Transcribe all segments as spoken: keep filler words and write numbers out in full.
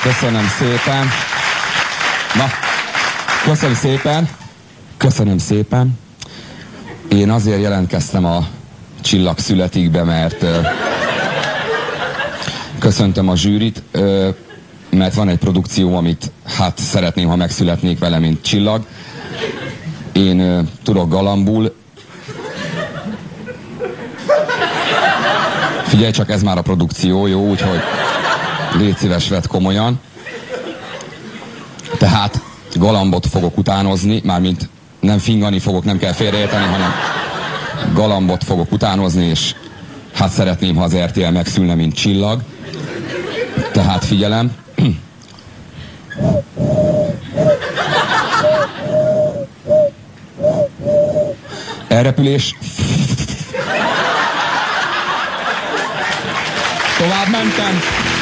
Köszönöm szépen. Na, köszönöm szépen. Köszönöm szépen. Én azért jelentkeztem a Csillag születikbe, mert uh, köszöntöm a zsűrit, uh, mert van egy produkció, amit hát szeretném, ha megszületnék vele, mint Csillag. Én uh, tudok galambul. Figyelj csak, ez már a produkció, jó? Úgyhogy légy szíves, vedd komolyan. Tehát galambot fogok utánozni, mármint nem fingani fogok, nem kell félreérteni, hanem galambot fogok utánozni, és hát szeretném, ha az er té el megszülne, mint Csillag. Tehát figyelem. Elrepülés. Tovább mentem.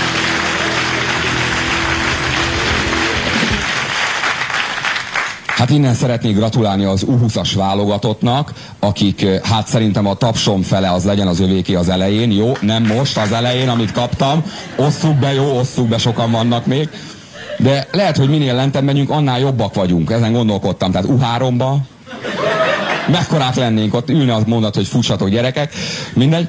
Hát innen szeretnék gratulálni az u húszas válogatottnak, akik, hát szerintem a tapsom fele az legyen az övéké az elején, jó? Nem most, az elején, amit kaptam. Osszuk be, jó, osszuk be, sokan vannak még. De lehet, hogy minél lentebb megyünk, annál jobbak vagyunk. Ezen gondolkodtam. Tehát u háromba mekkorák lennénk, ott ülne az mondat, hogy fussatok gyerekek. Mindegy.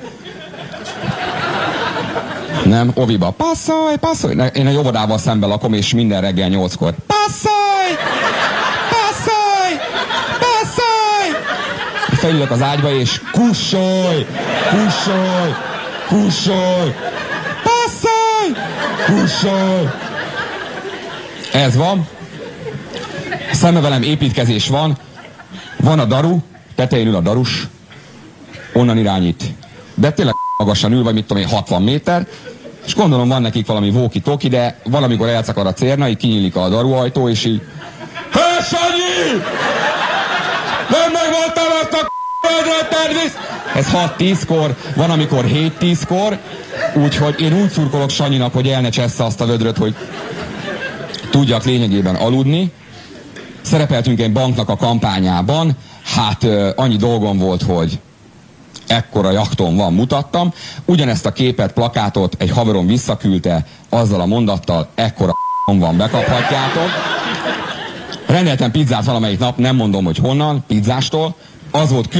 Nem, oviba. Passzolj, passzolj! Én egy óvodával szemben lakom, és minden reggel nyolckor. Passzolj! Passzolj! Passzolj! Felülök az ágyba, és kussolj! Kussolj! Kussolj! Passzolj! Kussolj! Ez van. Szembe velem építkezés van. Van a daru, tetején ül a darus. Onnan irányít. De tényleg magasan ül, vagy mit tudom én, hatvan méter, és gondolom van nekik valami walkie-talkie, de valamikor elszakad a cérna, így kinyílik a daruajtó, és így Hé, Sanyi! Nem megvoltál azt a k***öldre, tervisz! Ez hat-tízkor, van amikor hét-tízkor, úgyhogy én úgy szurkolok Sanyinak, hogy el ne csessze azt a vödröt, hogy tudjak lényegében aludni. Szerepeltünk egy banknak a kampányában, hát uh, annyi dolgom volt, hogy ekkora jachton van, mutattam. Ugyanezt a képet, plakátot egy haverom visszaküldte azzal a mondattal, ekkora van, bekaphatjátok. Rendeltem pizzát valamelyik nap, nem mondom, hogy honnan, pizzástól. Az volt